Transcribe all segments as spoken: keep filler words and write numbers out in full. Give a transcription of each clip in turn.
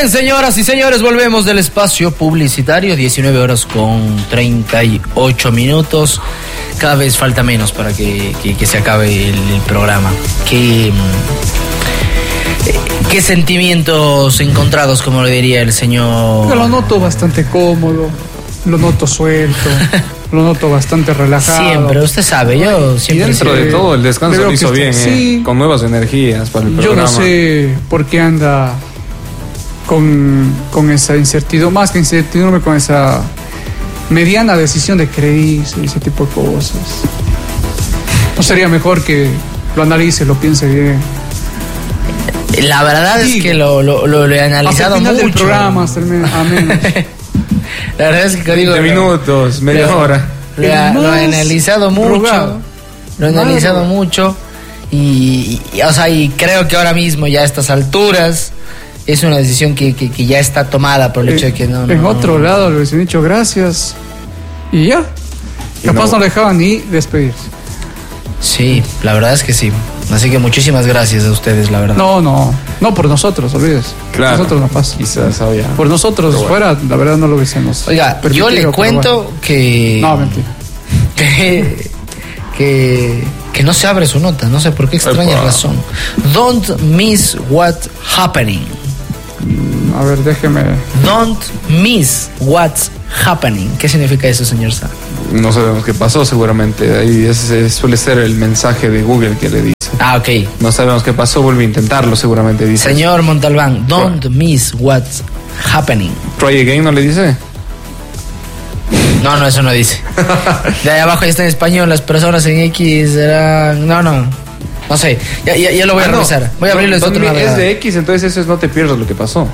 bien, señoras y señores, volvemos del espacio publicitario, diecinueve horas con treinta y ocho minutos. Cada vez falta menos para que, que, que se acabe el, el programa. Qué, qué sentimientos encontrados, como lo diría el señor. Yo lo noto bastante cómodo, lo noto suelto, lo noto bastante relajado. Siempre, usted sabe, yo siempre. Y dentro de todo, el descanso lo hizo bien, está, eh, sí, con nuevas energías para el programa. Yo no sé por qué anda con, con esa incertidumbre, más que incertidumbre, con esa mediana decisión de creerse y ese tipo de cosas. ¿No sería mejor que lo analice, lo piense bien? La verdad sí, es que lo, lo, lo, lo he analizado hasta el final mucho. Del programa, hasta el menos, a menos. La verdad es que digo, veinte minutos, media lo, hora. Lo, lo, lo he analizado mucho. Rogado. Lo he analizado Madre. mucho. Y, y, o sea, y creo que ahora mismo, ya a estas alturas, es una decisión que, que, que ya está tomada por el eh, hecho de que no. En no, otro no, lado le hubiesen dicho gracias. Y ya. Y capaz no, no le dejaban ni despedirse. Sí, la verdad es que sí. Así que muchísimas gracias a ustedes, la verdad. No, no, no por nosotros, olvides. Claro. Nosotros no pasa. Quizás había. Por nosotros bueno. fuera, la verdad no lo hubiésemos. Oiga, yo le cuento bueno. que. No, mentira. Que, que. Que no se abre su nota, no sé por qué extraña Epa. razón. Don't miss what's happening. Mm, a ver, déjeme. Don't miss what's happening. ¿Qué significa eso, señor Sa? No sabemos qué pasó, seguramente. Ahí ese suele ser el mensaje de Google que le dice. Ah, ok. No sabemos qué pasó, vuelve a intentarlo, seguramente dice. Señor Montalbán, don't miss what's happening. Try again, ¿no le dice? No, no, eso no dice. De ahí abajo ya está en español, las personas en X serán... No, no. No sé, ya, ya, ya lo voy ah, a revisar. No. Voy a abrirlo no, de otro lado. Es de X, entonces eso es no te pierdas lo que pasó.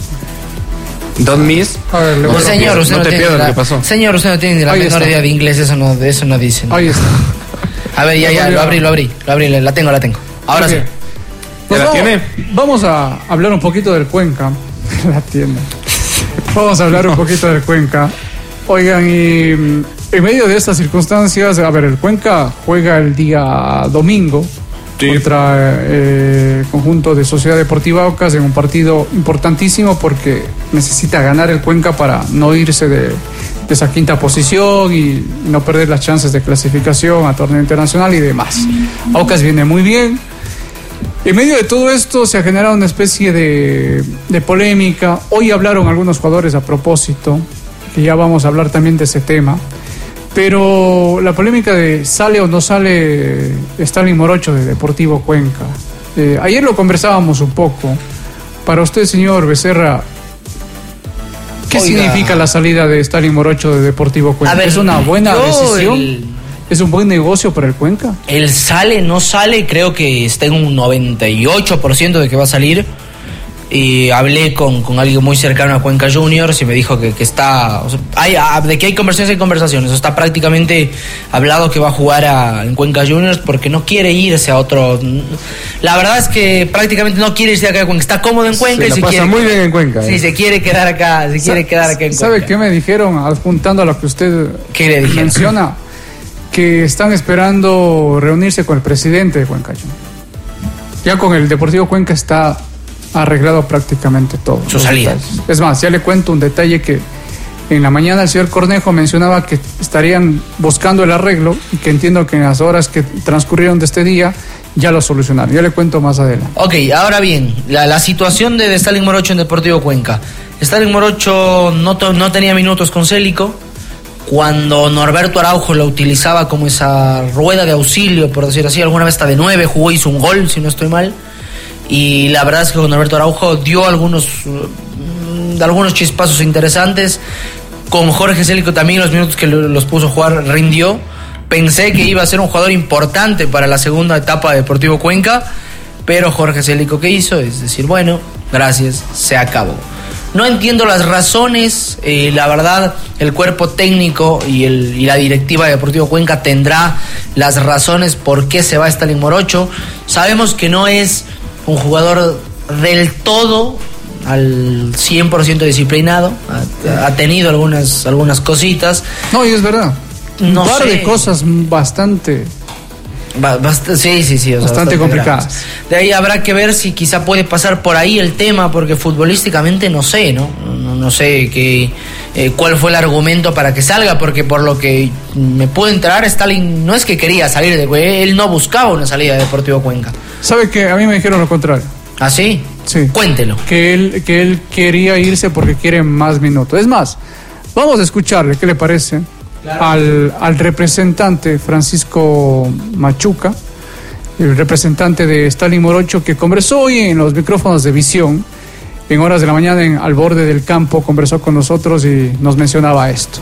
Don't miss. A ver, no, señor, usted no, no te tiene pierdas la, lo que pasó. Señor, usted no tiene ni la Ahí menor está. idea de inglés, eso no, de eso no dice. ¿no? Ahí está. A ver, ya, ya, lo abrí, lo abrí, lo abrí, la tengo, la tengo. Ahora okay. sí. Pues ¿Ya la vamos, tiene? Vamos a hablar un poquito del Cuenca. La tiene. Vamos a hablar un poquito del Cuenca. Oigan, y en medio de estas circunstancias, a ver, el Cuenca juega el día domingo sí. contra el eh, conjunto de Sociedad Deportiva Aucas en un partido importantísimo porque necesita ganar el Cuenca para no irse de, de esa quinta posición y no perder las chances de clasificación a torneo internacional y demás. Aucas viene muy bien. En medio de todo esto se ha generado una especie de, de polémica. Hoy hablaron algunos jugadores a propósito, que ya vamos a hablar también de ese tema. Pero la polémica de sale o no sale Stalin Morocho de Deportivo Cuenca. Eh, ayer lo conversábamos un poco. Para usted, señor Becerra, ¿qué Oiga. significa la salida de Stalin Morocho de Deportivo Cuenca? Ver, ¿Es una buena decisión? El... ¿Es un buen negocio para el Cuenca? El sale, no sale, creo que está en un noventa y ocho por ciento de que va a salir. Y hablé con, con alguien muy cercano a Cuenca Juniors y me dijo que, que está... O sea, hay, de que hay conversaciones, hay conversaciones. Está prácticamente hablado que va a jugar a, en Cuenca Juniors porque no quiere irse a otro... La verdad es que prácticamente no quiere irse acá a Cuenca. Está cómodo en Cuenca se y la se pasa quiere... muy bien en Cuenca. Sí, eh. se quiere quedar acá, se quiere quedar acá en Cuenca. ¿Sabe qué me dijeron? Adjuntando a lo que usted ¿Qué le dijeron? menciona, que están esperando reunirse con el presidente de Cuenca Juniors. Ya con el Deportivo Cuenca está arreglado prácticamente todo. Su salida. Detalles. Es más, ya le cuento un detalle que en la mañana el señor Cornejo mencionaba que estarían buscando el arreglo y que entiendo que en las horas que transcurrieron de este día ya lo solucionaron. Ya le cuento más adelante. Ok, ahora bien, la, la situación de, de Stalin Morocho en Deportivo Cuenca. Stalin Morocho no, to, no tenía minutos con Célico. Cuando Norberto Araujo lo utilizaba como esa rueda de auxilio, por decir así, alguna vez hasta de nueve jugó, hizo un gol, si no estoy mal. Y la verdad es que con Norberto Araujo dio algunos, uh, algunos chispazos interesantes. Con Jorge Célico también los minutos que los puso a jugar rindió. Pensé que iba a ser un jugador importante para la segunda etapa de Deportivo Cuenca, pero Jorge Célico, ¿qué hizo? Es decir, bueno, gracias, se acabó. No entiendo las razones, eh, la verdad, el cuerpo técnico y, el, y la directiva de Deportivo Cuenca tendrá las razones por qué se va Stalin Morocho. Sabemos que no es un jugador del todo al cien por ciento disciplinado, ha, ha tenido algunas, algunas cositas. No, y es verdad, un no par sé. de cosas bastante Bast- sí, sí, sí. O sea, bastante, bastante complicadas. Graves. De ahí habrá que ver si quizá puede pasar por ahí el tema, porque futbolísticamente no sé, ¿no? No, no sé qué, eh, cuál fue el argumento para que salga, porque por lo que me puedo enterar, Stalin no es que quería salir de Cuenca, él no buscaba una salida de Deportivo Cuenca. ¿Sabe qué? A mí me dijeron lo contrario. ¿Ah, sí? Sí. Cuéntelo. Que él, que él quería irse porque quiere más minutos. Es más, vamos a escucharle, ¿qué le parece? Claro. Al, al representante Francisco Machuca, el representante de Stalin Morocho, que conversó hoy en los micrófonos de Visión, en horas de la mañana en, al borde del campo, conversó con nosotros y nos mencionaba esto.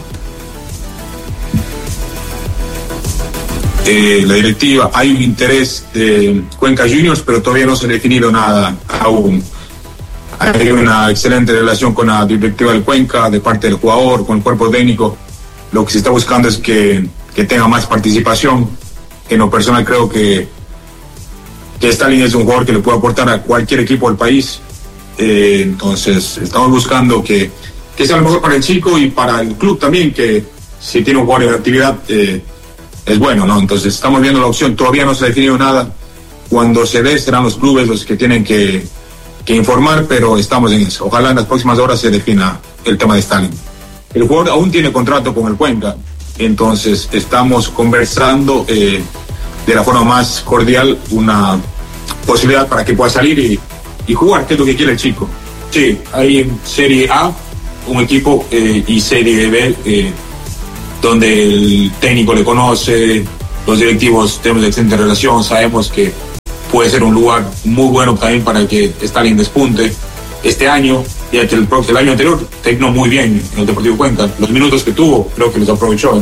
Eh, la directiva, hay un interés de Cuenca Juniors, pero todavía no se ha definido nada aún. Hay una excelente relación con la directiva del Cuenca, de parte del jugador, con el cuerpo técnico. Lo que se está buscando es que, que tenga más participación. En lo personal creo que, que Stalin es un jugador que le puede aportar a cualquier equipo del país. Eh, entonces estamos buscando que, que sea lo mejor para el chico y para el club también, que si tiene un jugador de actividad eh, es bueno, ¿no? Entonces estamos viendo la opción, todavía no se ha definido nada. Cuando se dé serán los clubes los que tienen que, que informar, pero estamos en eso. Ojalá en las próximas horas se defina el tema de Stalin. El jugador aún tiene contrato con el Cuenca, entonces estamos conversando eh, de la forma más cordial una posibilidad para que pueda salir y, y jugar, que es lo que quiere el chico. Sí, hay en Serie A un equipo eh, y Serie B eh, donde el técnico le conoce, los directivos tenemos excelente relación, sabemos que puede ser un lugar muy bueno también para que Stalin despunte este año. Y el, el año anterior terminó muy bien en el Deportivo Cuenca. Los minutos que tuvo, creo que los aprovechó.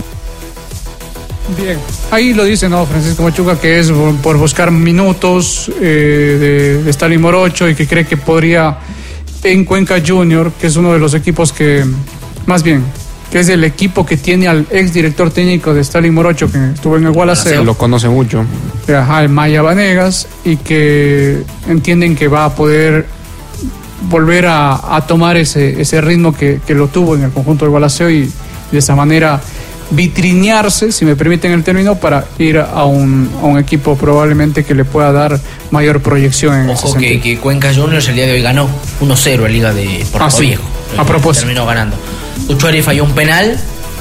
Bien, ahí lo dice, ¿no? Francisco Machuca, que es por buscar minutos eh, de, de Stalin Morocho y que cree que podría en Cuenca Junior, que es uno de los equipos que, más bien, que es el equipo que tiene al ex director técnico de Stalin Morocho, que estuvo en el Gualaceo. Lo conoce mucho. Ajá, el Maya Vanegas, y que entienden que va a poder volver a, a tomar ese, ese ritmo que, que lo tuvo en el conjunto del Gualaceo y de esa manera vitrinearse, si me permiten el término, para ir a un, a un equipo probablemente que le pueda dar mayor proyección en Ojo ese que, sentido. que Cuenca Juniors el día de hoy ganó uno cero en Liga de Puerto ah, sí. Viejo. A propósito. Terminó ganando. Uchuari falló un penal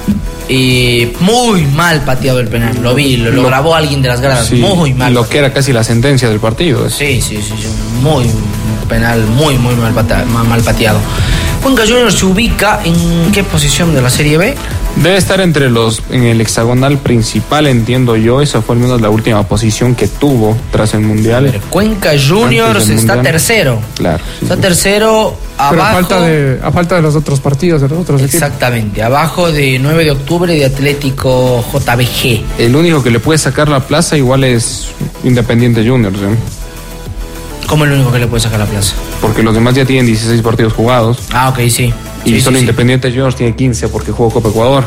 y muy mal pateado el penal. Lo vi, lo, lo, lo grabó alguien de las gradas. Sí, muy mal. Lo pateado. Que era casi la sentencia del partido. Sí, sí, sí, sí. Muy penal, muy, muy mal pateado. Mal pateado. Cuenca Juniors se ubica en qué posición de la Serie B? Debe estar entre los en el hexagonal principal, entiendo yo. Esa fue al menos la última posición que tuvo tras el Mundial. Pero Cuenca Juniors está mundial. tercero. Claro. Sí, está sí. tercero abajo. Pero a falta, de, a falta de los otros partidos, de los otros equipos. Exactamente, abajo de nueve de octubre de Atlético J B G. El único que le puede sacar la plaza igual es Independiente Juniors, ¿eh? ¿Cómo es el único que le puede sacar la plaza? Porque los demás ya tienen dieciséis partidos jugados. Ah, ok, sí. Y sí, solo sí, Independiente sí. Juniors tiene quince porque jugó Copa Ecuador.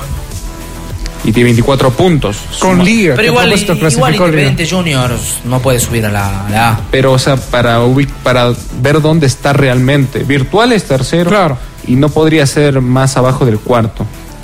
Y tiene veinticuatro puntos. Con Suma. Liga. Pero igual, igual Independiente Liga. Juniors no puede subir a la, a la A. Pero, o sea, para, para ver dónde está realmente. Virtual es tercero. Claro. Y no podría ser más abajo del cuarto.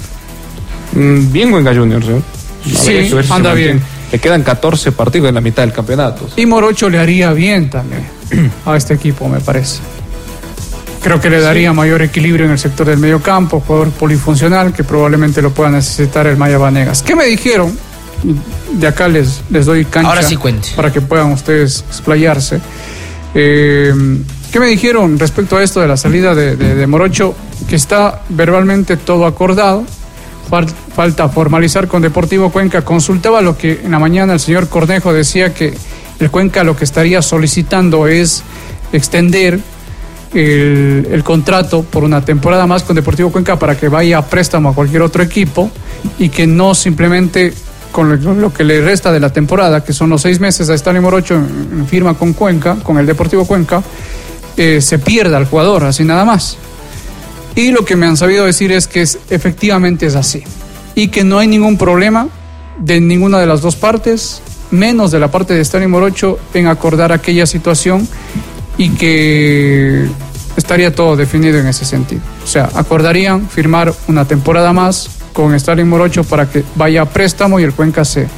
Mm, bien Cuenca Juniors, ¿eh? Sí, ver, ver si anda bien. Le quedan catorce partidos en la mitad del campeonato. Y Morocho le haría bien también a este equipo, me parece. Creo que le daría sí. mayor equilibrio en el sector del medio campo, jugador polifuncional que probablemente lo pueda necesitar el Maya Vanegas. ¿Qué me dijeron? De acá les, les doy cancha. Ahora sí cuente. Para que puedan ustedes explayarse. Eh, ¿Qué me dijeron respecto a esto de la salida de, de, de Morocho? Que está verbalmente todo acordado. Falta formalizar con Deportivo Cuenca. Consultaba lo que en la mañana el señor Cornejo decía, que el Cuenca lo que estaría solicitando es extender el, el contrato por una temporada más con Deportivo Cuenca para que vaya a préstamo a cualquier otro equipo y que no simplemente con lo, lo que le resta de la temporada, que son los seis meses a Stalin Morocho en, en firma con Cuenca, con el Deportivo Cuenca, eh, se pierda al jugador, así nada más. Y lo que me han sabido decir es que es, efectivamente es así. Y que no hay ningún problema de ninguna de las dos partes, menos de la parte de Stalin Morocho, en acordar aquella situación y que estaría todo definido en ese sentido. O sea, acordarían firmar una temporada más con Stalin Morocho para que vaya a préstamo y el Cuenca se,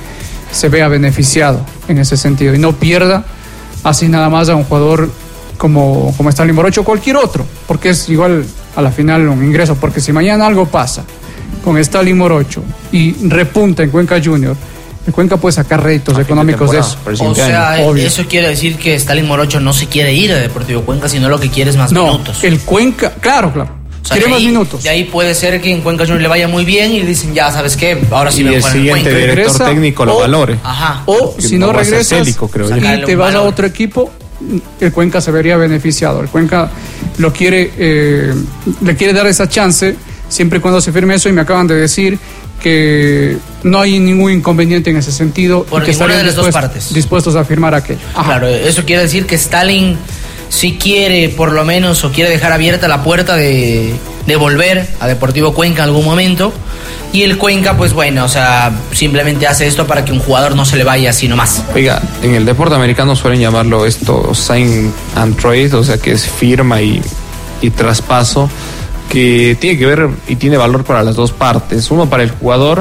se vea beneficiado en ese sentido y no pierda así nada más a un jugador como, como Stalin Morocho o cualquier otro, porque es igual a la final un ingreso, porque si mañana algo pasa con Stalin Morocho y repunta en Cuenca Junior, el Cuenca puede sacar réditos A económicos de eso. O sea, Obvio. eso quiere decir que Stalin Morocho no se quiere ir de Deportivo Cuenca, sino lo que quiere es más no, minutos. el Cuenca, claro, claro. O sea, quiere de más ahí, minutos. De ahí puede ser que en Cuenca Junior le vaya muy bien y dicen, ya, ¿sabes qué? Ahora sí y me el voy a poner en siguiente Cuenca. director Regresa, técnico lo o- valore. Ajá. O Que si no no va a ser regresas Célico, creo yo. Sacarle y te un vas a valor. otro equipo, el Cuenca se vería beneficiado. El Cuenca lo quiere, eh, le quiere dar esa chance siempre y cuando se firme eso, y me acaban de decir que no hay ningún inconveniente en ese sentido. Por y que ninguna estarían de las dos dispuestos- partes. dispuestos a firmar aquello. Ajá. Claro, eso quiere decir que Stalin sí quiere, por lo menos, o quiere dejar abierta la puerta de, de volver a Deportivo Cuenca en algún momento. Y el Cuenca, pues bueno, o sea, simplemente hace esto para que un jugador no se le vaya así nomás. Oiga, en el deporte americano suelen llamarlo esto sign and trade, o sea que es firma y, y traspaso, que tiene que ver y tiene valor para las dos partes. Uno, para el jugador,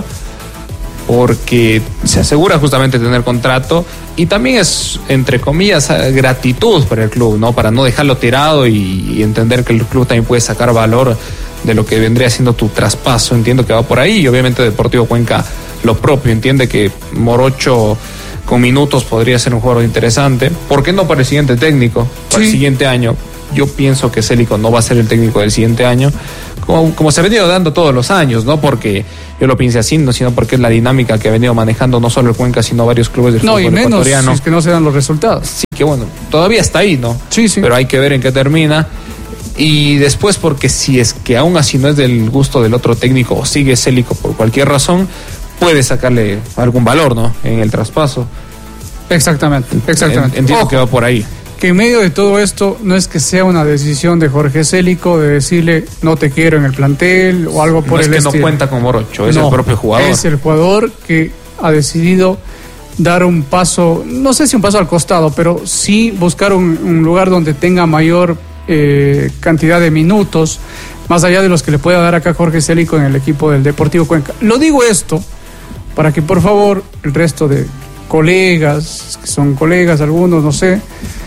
porque se asegura justamente tener contrato, y también es, entre comillas, gratitud para el club, ¿no? Para no dejarlo tirado y, y entender que el club también puede sacar valor de lo que vendría siendo tu traspaso. Entiendo que va por ahí, y obviamente Deportivo Cuenca lo propio, entiende que Morocho con minutos podría ser un jugador interesante. ¿Por qué no para el siguiente técnico? Para Sí. el siguiente año. Yo pienso que Célico no va a ser el técnico del siguiente año, como, como se ha venido dando todos los años, no porque yo lo piense así, no, sino porque es la dinámica que ha venido manejando no solo el Cuenca, sino varios clubes del No, fútbol y menos si ecuatoriano. es que no se dan los resultados. Sí, que bueno, todavía está ahí, ¿no? Sí, sí. Pero hay que ver en qué termina. Y después, porque si es que aún así no es del gusto del otro técnico o sigue Célico por cualquier razón, puede sacarle algún valor, ¿no? En el traspaso. Exactamente, exactamente. En- Entiendo Ojo, que va por ahí. que en medio de todo esto no es que sea una decisión de Jorge Célico de decirle no te quiero en el plantel o algo por No es el que estilo. no cuenta con Morocho, es No, el propio jugador. Es el jugador que ha decidido dar un paso, no sé si un paso al costado, pero sí buscar un, un lugar donde tenga mayor eh, cantidad de minutos, más allá de los que le pueda dar acá Jorge Célico en el equipo del Deportivo Cuenca. Lo digo esto para que por favor el resto de colegas, que son colegas algunos, no sé,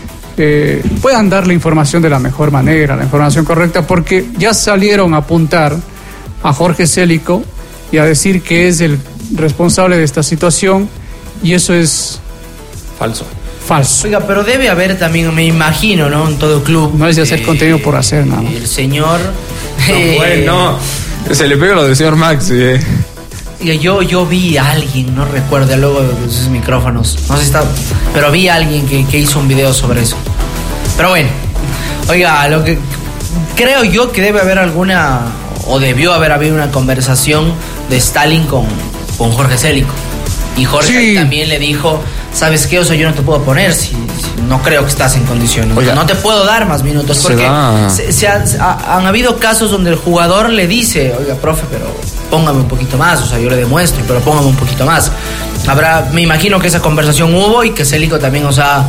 eh, puedan dar la información de la mejor manera, la información correcta, porque ya salieron a apuntar a Jorge Célico y a decir que es el responsable de esta situación, y eso es Falso. falso. Oiga, pero debe haber también, me imagino, ¿no? En todo club. No es de hacer contenido por hacer, nada más. El señor. eh, Bueno, se le pega lo del señor Max. Eh. Oiga, yo, yo vi a alguien, no recuerdo luego de esos micrófonos, no sé si está, pero vi a alguien que, que hizo un video sobre eso. Pero bueno, oiga, lo que creo yo que debe haber alguna, o debió haber habido una conversación de Stalin con, con Jorge Célico. Y Jorge Sí. también le dijo, ¿sabes qué? O sea, yo no te puedo poner si, si no creo que estás en condiciones. Oiga, no te puedo dar más minutos. se Porque da- se, se ha- ha- han habido casos donde el jugador le dice, oiga, profe, pero póngame un poquito más. O sea, yo le demuestro, pero póngame un poquito más. Habrá, me imagino que esa conversación hubo y que Célico también, o sea,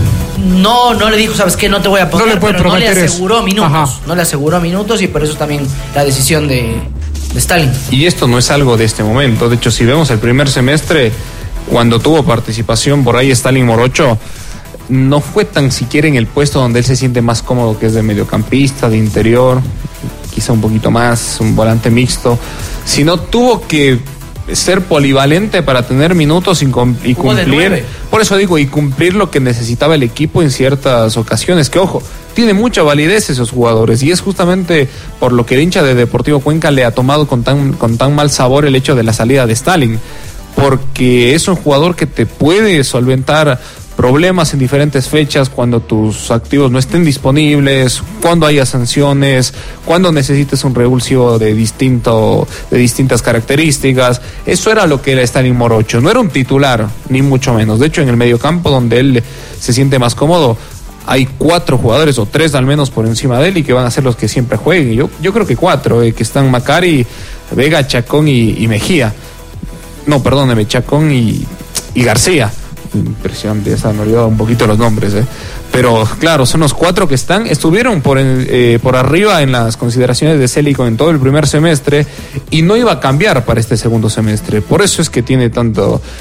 no, no le dijo, ¿sabes qué? No te voy a poner, No le puede pero no le prometer eso. aseguró minutos. Ajá. No le aseguró minutos, y por eso también la decisión de, de Stalin. Y esto no es algo de este momento. De hecho, si vemos el primer semestre, cuando tuvo participación por ahí Stalin Morocho, no fue tan siquiera en el puesto donde él se siente más cómodo, que es de mediocampista, de interior, quizá un poquito más, un volante mixto, sino tuvo que ser polivalente para tener minutos y, com- y Jugó de cumplir. nueve. Por eso digo, y cumplir lo que necesitaba el equipo en ciertas ocasiones, que ojo, tiene mucha validez esos jugadores, y es justamente por lo que el hincha de Deportivo Cuenca le ha tomado con tan, con tan mal sabor el hecho de la salida de Stalin, porque es un jugador que te puede solventar problemas en diferentes fechas, cuando tus activos no estén disponibles, cuando haya sanciones, cuando necesites un revulsivo de distinto, de distintas características. Eso era lo que era Stalin Morocho. No era un titular, ni mucho menos. De hecho, en el mediocampo, donde él se siente más cómodo, hay cuatro jugadores, o tres al menos, por encima de él, y que van a ser los que siempre jueguen. Yo, yo creo que cuatro, eh, que están Macari, Vega, Chacón y, y Mejía. No, perdóneme, Chacón y, y García. Impresionante, esa me he olvidado un poquito los nombres, ¿eh? Pero claro, son los cuatro que están, estuvieron por, el, eh, por arriba en las consideraciones de Célico en todo el primer semestre, y no iba a cambiar para este segundo semestre. Por eso es que tiene tanto,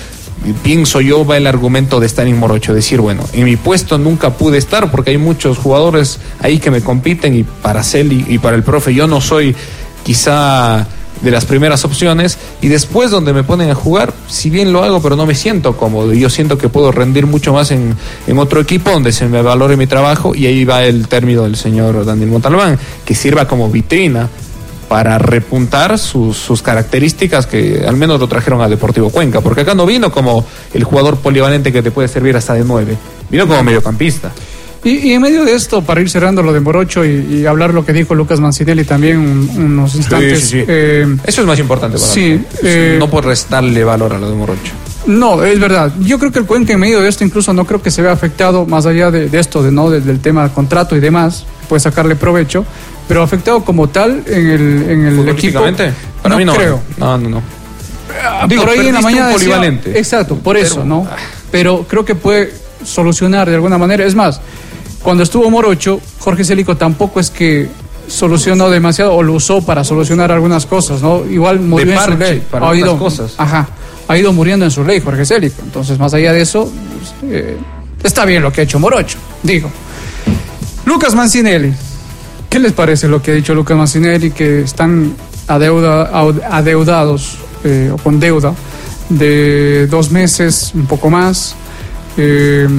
pienso yo, va el argumento de Stalin Morocho, decir, bueno, en mi puesto nunca pude estar porque hay muchos jugadores ahí que me compiten y para Celi y para el profe yo no soy quizá de las primeras opciones, y después donde me ponen a jugar, si bien lo hago, pero no me siento cómodo, y yo siento que puedo rendir mucho más en, en otro equipo donde se me valore mi trabajo, y ahí va el término del señor Daniel Montalbán, que sirva como vitrina para repuntar sus, sus características que al menos lo trajeron a Deportivo Cuenca, porque acá no vino como el jugador polivalente que te puede servir hasta de nueve, vino como mediocampista. Y, y en medio de esto, para ir cerrando lo de Morocho y, y hablar lo que dijo Lucas Mancinelli también un, unos instantes. Sí, sí, sí. Eh, Eso es más importante para sí, eh, no por restarle valor a lo de Morocho. No, es verdad. Yo creo que el Cuenca en medio de esto incluso no creo que se vea afectado más allá de, de esto, de no del, del tema del contrato y demás, puede sacarle provecho, pero afectado como tal en el, en el equipo. Para no mí no creo. No, no, no. Digo, por ahí en la mañana decía, polivalente. exacto, por pero, eso, ¿no? Pero creo que puede solucionar de alguna manera. Es más, cuando estuvo Morocho, Jorge Célico tampoco es que solucionó demasiado o lo usó para solucionar algunas cosas, ¿no? Igual murió de en parche, su ley. para ha ido, otras cosas. Ajá, ha ido muriendo en su ley Jorge Célico. Entonces, más allá de eso, pues, eh, está bien lo que ha hecho Morocho, digo. Lucas Mancinelli, ¿qué les parece lo que ha dicho Lucas Mancinelli? Que están adeuda, adeudados eh, o con deuda de dos meses, un poco más. Eh,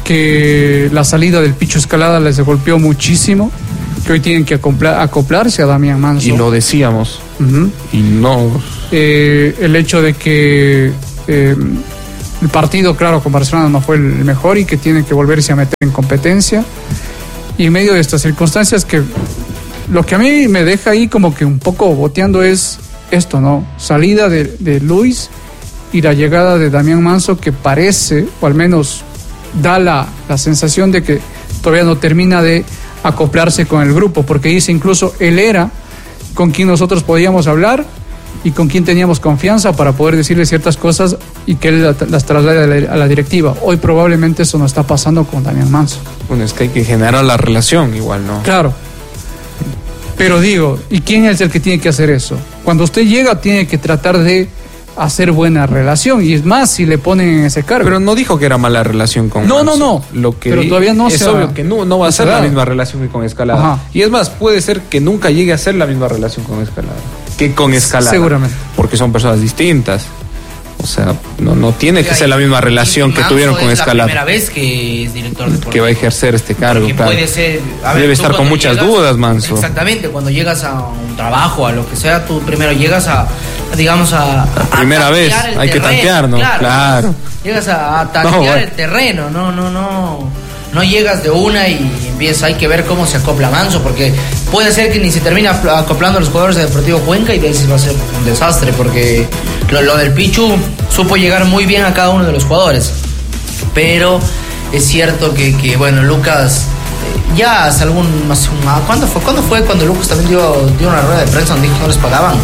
que la salida del Pichu Escalada les golpeó muchísimo, que hoy tienen que acoplar, acoplarse a Damián Manso. Y lo decíamos. Uh-huh. Y no. Eh, el hecho de que eh, el partido, claro, con Barcelona no fue el mejor y que tienen que volverse a meter en competencia. Y en medio de estas circunstancias, que lo que a mí me deja ahí como que un poco boteando es esto, ¿no? Salida de, de Luis y la llegada de Damián Manso, que parece, o al menos da la, la sensación de que todavía no termina de acoplarse con el grupo, porque dice incluso él era con quien nosotros podíamos hablar y con quien teníamos confianza para poder decirle ciertas cosas y que él las traslade a la, a la directiva. Hoy probablemente eso no está pasando con Damián Manso. Bueno, es que hay que generar la relación igual, ¿no? Claro. Pero digo, ¿y quién es el que tiene que hacer eso? Cuando usted llega tiene que tratar de hacer buena relación, y es más si le ponen en ese cargo. Pero no dijo que era mala relación con No, Manso. no, no. Lo que pero di- todavía no es se obvio ha- que no, no va a no ser se la da. misma relación que con Escalada. Ajá. Y es más, puede ser que nunca llegue a ser la misma relación con Escalada que con Escalada. Seguramente. Porque son personas distintas. O sea, no, no tiene que Oiga, ser la misma y- relación y que Manso tuvieron con es Escalada. la primera vez que es director deportivo. Que va a ejercer este cargo, Porque claro. puede ser, a Debe tú estar con cuando muchas llegas- dudas, Manso. Exactamente, cuando llegas a un trabajo, a lo que sea, tú primero llegas a, digamos, a... a primera vez, tantear el hay que terreno, tantear, ¿no? Claro. Llegas a, a tantear No, bueno. el terreno, no, no, no... No llegas de una y empieza, hay que ver cómo se acopla Manso, porque puede ser que ni se termina acoplando a los jugadores de Deportivo Cuenca y de ahí va a ser un desastre, porque lo, lo del Pichu supo llegar muy bien a cada uno de los jugadores. Pero es cierto que, que bueno, Lucas, eh, ya hace algún... Hace un, ¿cuándo, fue, ¿Cuándo fue cuando Lucas también dio, dio una rueda de prensa donde dijo que no les pagaban?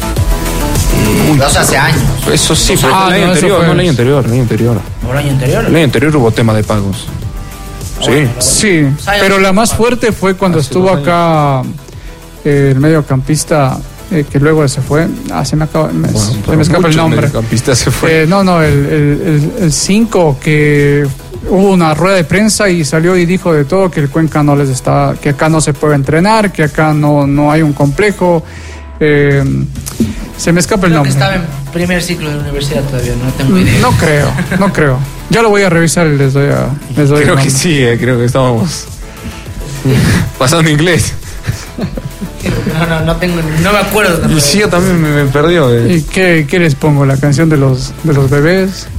Eh, o sea, hace años. Eso sí, Ah, fue el año no, eso anterior, fue- no el año anterior, el año anterior. ¿O el año anterior? El año anterior hubo tema de pagos. Sí. Bueno, Sí, pero la más fuerte fue cuando Hace estuvo dos años. acá eh, el mediocampista eh, que luego se fue. Ah, se me acaba, me, Bueno, se pero me escapa el muchos nombre. mediocampistas se fue. Eh, no, no, el cinco que hubo una rueda de prensa y salió y dijo de todo que el Cuenca no les está, que acá no se puede entrenar, que acá no, no hay un complejo. Eh, se me escapa el Creo que nombre. estaba en primer ciclo de la universidad todavía, no tengo idea. No creo, no creo. Ya lo voy a revisar y les doy a, les doy el Creo que nombre. sí, eh, creo que estábamos pasando inglés. No, no, no tengo, no me acuerdo Y tampoco. sí, yo también me, me perdió. eh. ¿Y qué, qué les pongo? La canción de los de los bebés.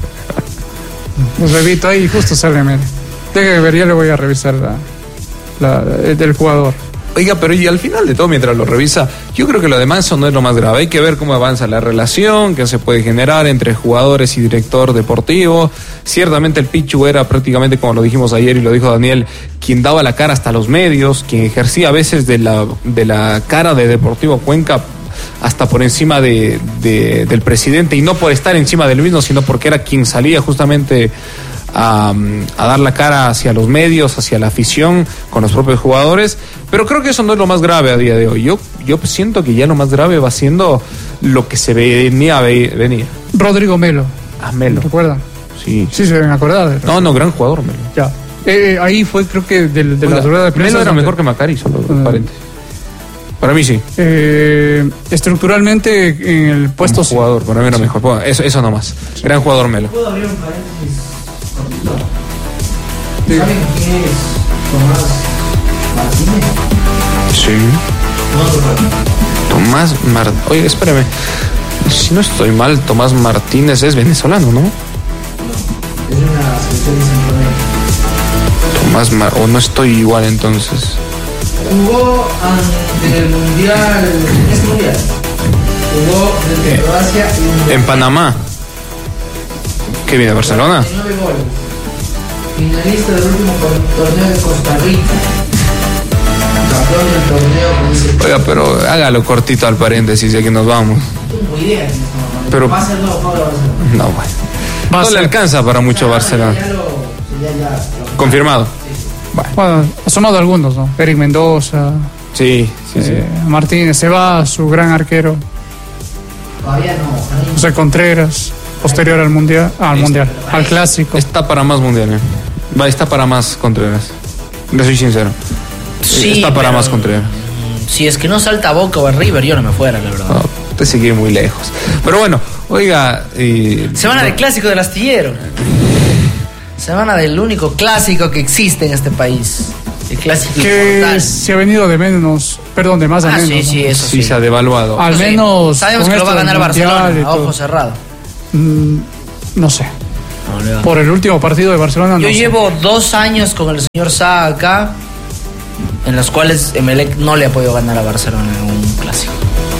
Los bebitos ahí justo sale, mire. Déjame ver, ya le voy a revisar la, la eh, del jugador. Oiga, pero y al final de todo, mientras lo revisa, yo creo que lo de Manso no es lo más grave. Hay que ver cómo avanza la relación que se puede generar entre jugadores y director deportivo. Ciertamente el Pichu era prácticamente, como lo dijimos ayer y lo dijo Daniel, quien daba la cara hasta los medios, quien ejercía a veces de la, de la cara de Deportivo Cuenca hasta por encima de, de, del presidente, y no por estar encima del mismo, sino porque era quien salía justamente a, a dar la cara hacia los medios, hacia la afición, con los propios jugadores. Pero creo que eso no es lo más grave a día de hoy. Yo, yo siento que ya lo más grave va siendo lo que se venía a ve- venir. Rodrigo Melo. A Melo. ¿Recuerdan? Sí. Sí, se deben acordar. De No, no, gran jugador, Melo. Ya. Eh, ahí fue, creo que, de, de Oiga, la rueda de prensa. Melo era donde- mejor que Macari, solo Uh, paréntesis. Para mí sí. Eh, estructuralmente en el puesto Como sí. jugador, para mí era mejor. Bueno, eso, eso nomás. Gran jugador, Melo. ¿Puedo abrir un paréntesis cortito? Sí. ¿Saben quién es Tomás Martínez? Sí. No, no, no. Tomás Martínez. Oye, espérame. Si no estoy mal, Tomás Martínez es venezolano, ¿no? Es una selección de Centroamérica. Tomás Mar... O no estoy igual entonces. Jugó ante el mundial, en este mundial. Jugó desde Eh, Croacia y En Panamá. ¿Qué viene, Barcelona? nueve goles. Finalista del último cor- torneo de Costa Rica. Campeón del torneo con ese. Oiga, pero hágalo cortito al paréntesis y aquí nos vamos. No tengo idea en este momento. Pero- Va a ser el nuevo Pablo Barcelona. No, bueno. Va a No le ser- alcanza para mucho Ya, Barcelona. Ya, lo, ya, ya, lo- Confirmado. Bueno, ha sonado algunos, ¿no? Eric Mendoza, Sí, sí, sí. eh, Martínez, se va su gran arquero, Todavía no. Jaime. José Contreras, posterior al mundial, al mundial, al clásico. Está para más mundial, ¿eh? Va, está para más Contreras. Le soy sincero. Sí, está para pero, más Contreras. Si es que no salta a Boca o a River, yo no me fuera, la verdad. No, te sigue muy lejos. Pero bueno, oiga. eh, Semana del clásico del astillero. Semana del único clásico que existe en este país. El clásico Que inmortal. se ha venido de menos, perdón, de más a Ah, menos. sí, ¿no? sí, eso sí, sí. se ha devaluado. Al Sí. menos Sabemos con que lo va a esto ganar del mundial Barcelona, y a ojo todo. cerrado. Mm, no sé. No, le va. Por el último partido de Barcelona. Yo no sé. llevo dos años con el señor Sá acá, en los cuales Emelec no le ha podido ganar a Barcelona en un clásico.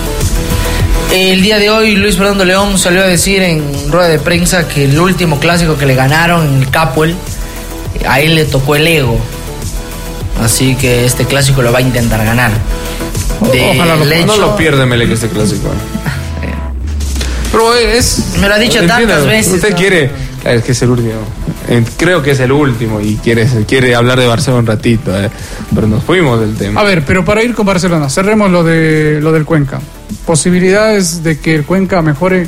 El día de hoy Luis Fernando León salió a decir en rueda de prensa que el último clásico que le ganaron en el Capuel, a él le tocó el ego. Así que este clásico lo va a intentar ganar. De Ojalá lo- hecho- No lo pierde Melec este clásico. Pero es. Me lo ha dicho entiendo, tantas veces, Usted ¿no? quiere. Es que es el último. Eh, Creo que es el último y quiere, quiere hablar de Barcelona un ratito. eh. Pero nos fuimos del tema. A ver, pero para ir con Barcelona, cerremos lo de lo del Cuenca. Posibilidades de que el Cuenca mejore.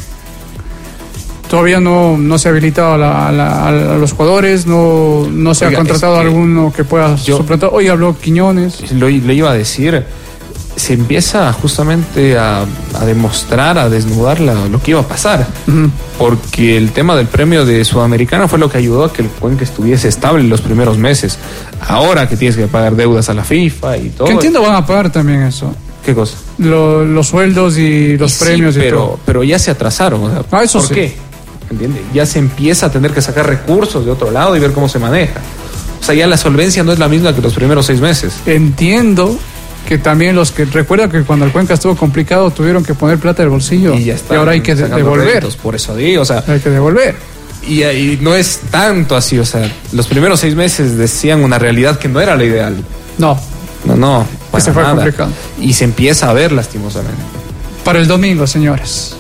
Todavía no, no se ha habilitado a, la- a la- a los jugadores, no, no se Oiga, ha contratado es que alguno que pueda yo- suplantar. Hoy habló Quiñones. Lo, le iba a decir. Se empieza justamente a, a demostrar, a desnudar la- lo que iba a pasar. Ujú. Porque el tema del premio de Sudamericana fue lo que ayudó a que el Cuenca estuviese estable los primeros meses. Ahora que tienes que pagar deudas a la FIFA y todo. Que entiendo van a pagar también eso. ¿Qué cosa? Lo- los sueldos y los Sí, premios y pero, todo. pero ya se atrasaron. O sea, Ah, eso ¿por sí. qué? ¿Entiende? Ya se empieza a tener que sacar recursos de otro lado y ver cómo se maneja. O sea, ya la solvencia no es la misma que los primeros seis meses. Entiendo que también los que recuerda que cuando el Cuenca estuvo complicado tuvieron que poner plata del bolsillo Y ya está. y ahora hay que de- devolver. Réditos, por eso digo, o sea, Hay que devolver. y, y no es tanto así, o sea, los primeros seis meses decían una realidad que no era la ideal. No, No, no, para se fue nada. complicando. Y se empieza a ver lastimosamente. para el domingo, señores.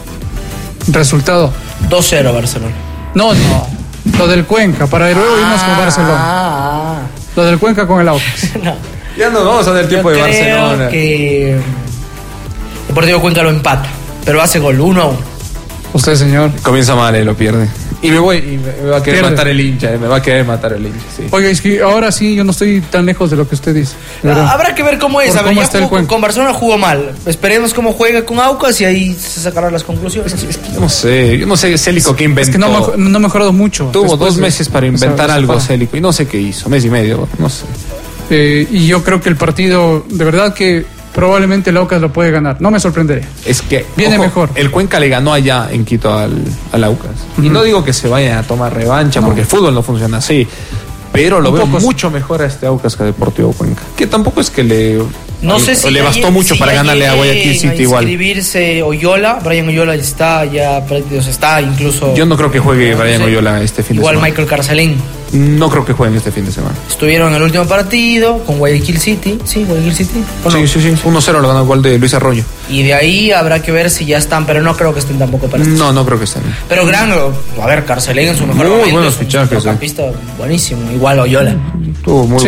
Resultado. dos cero Barcelona. No, no. Lo del Cuenca, para luego irnos con Barcelona. Ah, Lo del Cuenca con el Aucas. ah. No. Ya no vamos a ver el tiempo Yo de creo Barcelona. que Deportivo Cuenca lo empata, pero hace gol uno a uno. Usted, señor. Comienza mal y lo pierde. Y me voy, y me, me va a querer Pierde. matar el hincha, eh, me va a querer matar el hincha, sí. Oiga, es que ahora sí yo no estoy tan lejos de lo que usted dice. de verdad. Habrá que ver cómo es. Por A ver, cómo ya está el jugó- Cuenca. con Barcelona jugó mal. Esperemos cómo juega con Aucas y ahí se sacarán las conclusiones. Yo no sé, yo no sé Célico qué inventó. Es que no, ha mejor- no ha mejorado mucho. Tuvo después dos de- meses para esa- inventar esa algo parada. Célico y no sé qué hizo, mes y medio, no sé. Eh, y yo creo que el partido, de verdad que probablemente el Aucas lo puede ganar. No me sorprendería. Es que Viene mejor. El Cuenca le ganó allá en Quito al, al Aucas. Y no digo que se vayan a tomar revancha, porque el fútbol no funciona así. Pero lo Un veo poco sí. mucho mejor a este Aucas que a Deportivo Cuenca. Que tampoco es que le, No sé o si le ya bastó lle- mucho si para ya ganarle a lleguen Guayaquil City igual. inscribirse Oyola, Brian Oyola está ya prácticamente está incluso. Yo no creo que juegue no Brian sé. Oyola este fin de Igual semana. Michael Carcelén. No creo que jueguen este fin de semana. Estuvieron en el último partido con Guayaquil City, sí, Guayaquil City. ¿o no? Sí, sí, sí. uno cero lo ganó el gol de Luis Arroyo. Y de ahí habrá que ver si ya están, pero no creo que estén tampoco para este. No, no creo que estén. Pero gran, a ver, Carcelén en su mejor Muy momento buenos es un fichajes, eh. centrocampista buenísimo, igual Oyola. Tuvo muy Sí. buen.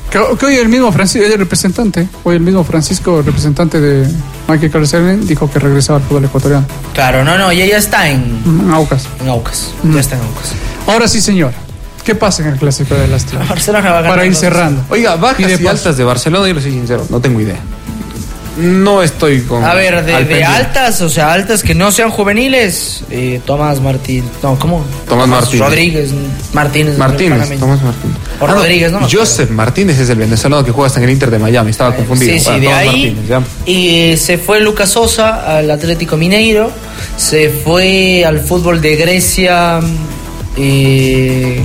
Que, que hoy el mismo Francisco, el representante, hoy el mismo Francisco, representante de Michael Carcelén, dijo que regresaba al fútbol ecuatoriano. Claro, no, no, ya, ya está en, en Aucas. En Aucas, Mm. ya está en Aucas. Ahora sí, señor. ¿Qué pasa en el clásico de las Tigres? Barcelona va a ganar Para ir dos. cerrando. Oiga, bajas Y y, de paso- altas de Barcelona, yo le soy sincero, no tengo idea. No estoy con... A ver, de, al de pendiente. altas, o sea, altas que no sean juveniles, eh, Tomás Martín, no, ¿cómo? Tomás Martínez. Rodríguez, Martínez. Martínez, panameño. Tomás Martínez. O Rodríguez, ¿no? Joseph Martínez es el venezolano que juega hasta en el Inter de Miami, estaba confundido. Sí, sí, Bueno, de Tomás ahí. Martínez, ya. Y eh, se fue Lucas Sosa al Atlético Mineiro, se fue al fútbol de Grecia, eh,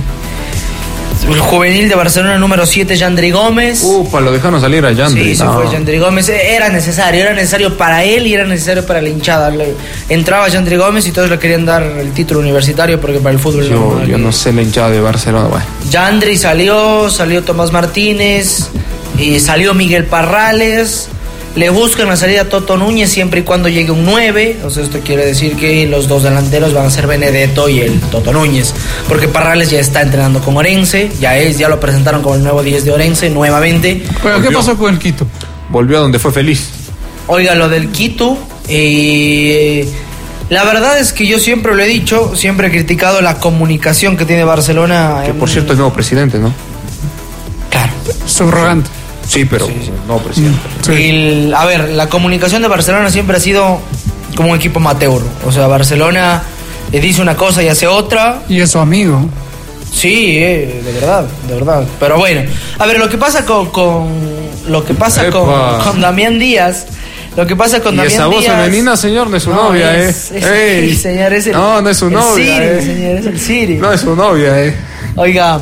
el juvenil de Barcelona número siete, Yandri Gómez. Upa, lo dejaron salir a Yandri. Sí, se no. fue Yandri Gómez. Era necesario, era necesario para él y era necesario para la hinchada. Le- entraba Yandri Gómez y todos le querían dar el título universitario porque para el fútbol Yo, no. yo no sé la hinchada de Barcelona, bueno. Yandri salió, salió Tomás Martínez, y salió Miguel Parrales. Le buscan la salida a Toto Núñez siempre y cuando llegue un nueve. O sea, esto quiere decir que los dos delanteros van a ser Benedetto y el Toto Núñez. Porque Parrales ya está entrenando con Orense, ya es, ya lo presentaron como el nuevo diez de Orense nuevamente. Bueno, ¿qué Volvió. pasó con el Quito? Volvió a donde fue feliz. Oiga, lo del Quito, eh, la verdad es que yo siempre lo he dicho, siempre he criticado la comunicación que tiene Barcelona. Que en- por cierto es nuevo presidente, ¿no? Claro. Subrogante. Sí, pero Sí, sí. no presidente. Sí. El- a ver, la comunicación de Barcelona siempre ha sido como un equipo amateur. O sea, Barcelona le dice una cosa y hace otra. Y es su amigo. Sí, eh, de verdad, de verdad. Pero bueno, a ver, lo que pasa con, con lo que pasa con, Epa. con Damián Díaz, lo que pasa con Y Damián esa voz Díaz. femenina, señor, no es su No, novia, es- ¿eh? es- Ey. sí, señor, es el- no, no es su el novia, Siri, ¿eh? señor, es el Siri. No es su novia, ¿eh? Oiga,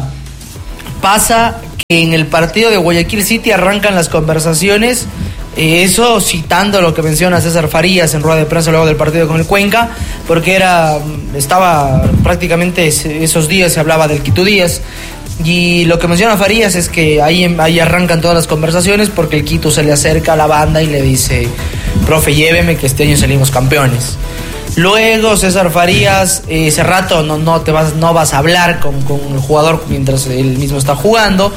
pasa que en el partido de Guayaquil City arrancan las conversaciones, eh, eso citando lo que menciona César Farías en rueda de prensa luego del partido con el Cuenca, porque era estaba prácticamente ese- esos días se hablaba del Quito Díaz. Y lo que menciona Farías es que ahí, ahí arrancan todas las conversaciones porque el Quito se le acerca a la banda y le dice, profe, lléveme que este año salimos campeones. Luego César Farías, eh, ese rato no, no, te vas, no vas a hablar con, con el jugador mientras él mismo está jugando.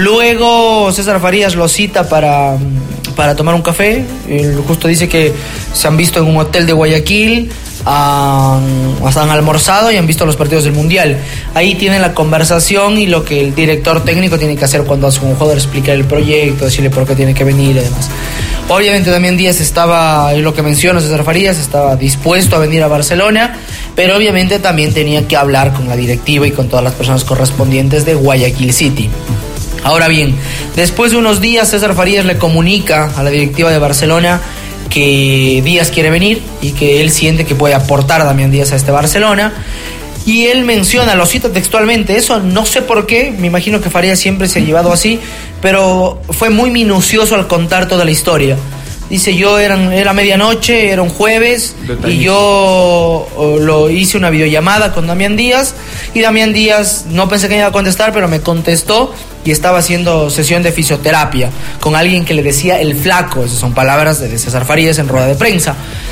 Luego César Farías lo cita para, para tomar un café. Él justo dice que se han visto en un hotel de Guayaquil, han, hasta han almorzado y han visto los partidos del Mundial. Ahí tienen la conversación y lo que el director técnico tiene que hacer cuando hace un jugador, explicar el proyecto, decirle por qué tiene que venir y demás. Obviamente también Díaz estaba, y lo que menciona César Farías, estaba dispuesto a venir a Barcelona, pero obviamente también tenía que hablar con la directiva y con todas las personas correspondientes de Guayaquil City. Ahora bien, después de unos días César Farías le comunica a la directiva de Barcelona que Díaz quiere venir y que él siente que puede aportar a Damián Díaz a este Barcelona. Y él menciona, lo cita textualmente, eso no sé por qué, me imagino que Farías siempre se ha llevado así, pero fue muy minucioso al contar toda la historia. Dice, yo eran, era medianoche, era un jueves, y yo oh, lo hice una videollamada con Damián Díaz, y Damián Díaz, no pensé que me iba a contestar, pero me contestó, y estaba haciendo sesión de fisioterapia con alguien que le decía el flaco, esas son palabras de César Farías en rueda de prensa.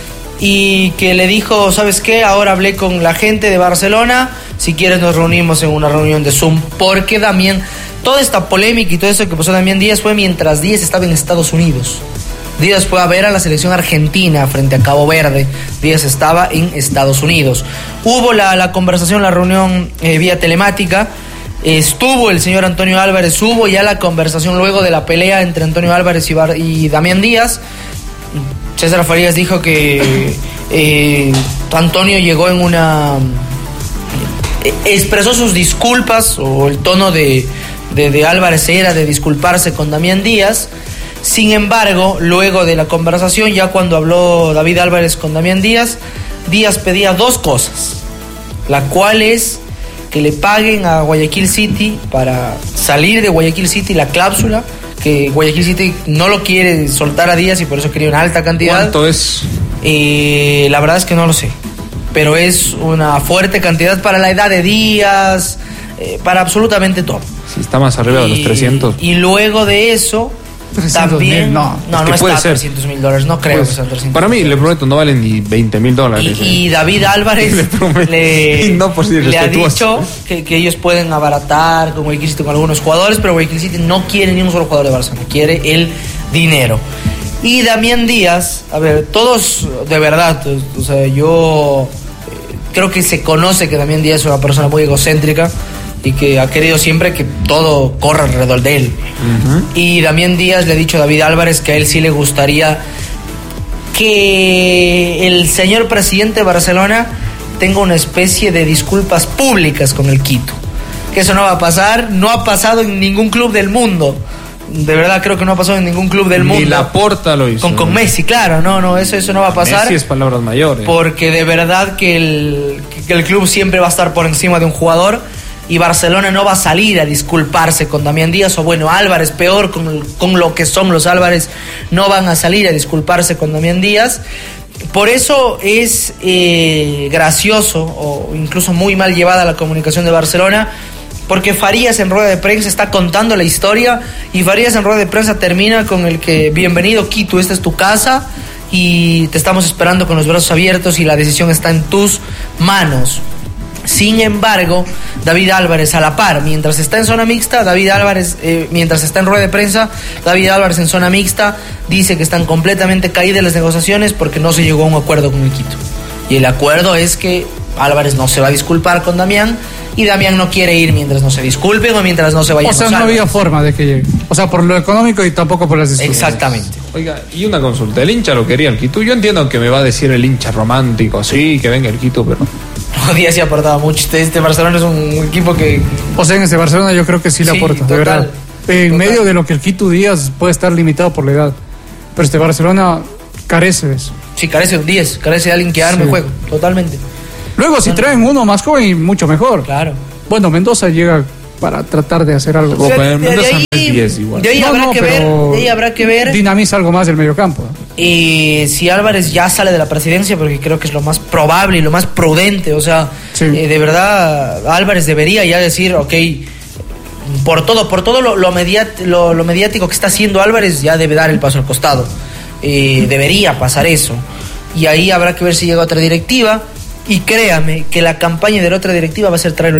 Y que le dijo, ¿sabes qué? Ahora hablé con la gente de Barcelona, si quieres nos reunimos en una reunión de Zoom, porque Damián, toda esta polémica y todo eso que pasó Damián Díaz fue mientras Díaz estaba en Estados Unidos. Díaz fue a ver a la selección argentina frente a Cabo Verde. Díaz estaba en Estados Unidos. Hubo la, la conversación, la reunión eh, vía telemática. Estuvo el señor Antonio Álvarez, hubo ya la conversación luego de la pelea entre Antonio Álvarez y, Bar- y Damián Díaz. César Farías dijo que eh, Antonio llegó en una... eh, expresó sus disculpas, o el tono de, de, de Álvarez era de disculparse con Damián Díaz. Sin embargo, luego de la conversación, ya cuando habló David Álvarez con Damián Díaz, Díaz pedía dos cosas, la cual es que le paguen a Guayaquil City para salir de Guayaquil City la cláusula, que Guayaquil City no lo quiere soltar a Díaz y por eso quería una alta cantidad. ¿Cuánto es? Eh, la verdad es que no lo sé, pero es una fuerte cantidad para la edad de Díaz, eh, para absolutamente todo. Si está más arriba de los Y- trescientos. Y luego de eso, trescientos mil, no. No, Es que no puede está ser. trescientos mil dólares, no creo Pues, que sean trescientos para mí, mil le dólares. prometo, no valen ni veinte mil dólares. Y, y David Álvarez Le prometo. le, Y no por ser le ha respetuoso. dicho que, que ellos pueden abaratar con Guayaquil City con algunos jugadores, pero Guayaquil City no quiere ni un solo jugador de Barcelona, quiere el dinero. Y Damián Díaz, a ver, todos de verdad, o sea, yo eh, creo que se conoce que Damián Díaz es una persona muy egocéntrica y que ha querido siempre que todo corra alrededor de él. Ujú. Y Damián Díaz le ha dicho a David Álvarez que a él sí le gustaría que el señor presidente de Barcelona tenga una especie de disculpas públicas con el Quito. Que eso no va a pasar, no ha pasado en ningún club del mundo. De verdad creo que no ha pasado en ningún club del Ni mundo. Laporta lo hizo. Con, con Messi, claro, no, no, eso, eso no va a pasar. Messi es palabras mayores. Porque de verdad que el, que el club siempre va a estar por encima de un jugador y Barcelona no va a salir a disculparse con Damián Díaz, o bueno, Álvarez, peor con, con lo que son los Álvarez, no van a salir a disculparse con Damián Díaz. Por eso es eh, gracioso o incluso muy mal llevada la comunicación de Barcelona, porque Farías en rueda de prensa está contando la historia y Farías en rueda de prensa termina con el que bienvenido Quito, esta es tu casa y te estamos esperando con los brazos abiertos y la decisión está en tus manos. Sin embargo, David Álvarez a la par, mientras está en zona mixta, David Álvarez, eh, mientras está en rueda de prensa, David Álvarez en zona mixta dice que están completamente caídas las negociaciones porque no se llegó a un acuerdo con el Quito. Y el acuerdo es que Álvarez no se va a disculpar con Damián y Damián no quiere ir mientras no se disculpen o mientras no se vayan. O sea, los no Álvarez. había forma de que llegue. O sea, por lo económico y tampoco por las disculpas. Exactamente. Oiga, y una consulta, el hincha lo quería el Quito. Yo entiendo que me va a decir el hincha romántico, sí, que venga el Quito, pero No, Díaz se ha aportado mucho. Este, este Barcelona es un equipo que... O sea, en este Barcelona yo creo que sí le Sí, aporta, de total, verdad. En total. medio de lo que el Quito Díaz puede estar limitado por la edad. Pero este Barcelona carece de eso. Sí, carece de un diez, carece de alguien que arme Sí. juego, totalmente. Luego, si No, no. traen uno más joven, y mucho mejor. Claro. Bueno, Mendoza llega para tratar de hacer algo. O sea, De- de- Mendoza de no ahí- es diez igual. De ahí No, habrá no, que pero ver, de ahí habrá que ver dinamiza algo más del mediocampo. eh, si Álvarez ya sale de la presidencia, porque creo que es lo más probable y lo más prudente. O sea, Sí. eh, de verdad, Álvarez debería ya decir, ok, por todo, por todo lo, lo, mediat- lo, lo mediático que está haciendo Álvarez, ya debe dar el paso al costado. Eh, debería pasar eso. Y ahí habrá que ver si llega otra directiva. Y créame que la campaña de la otra directiva va a ser traer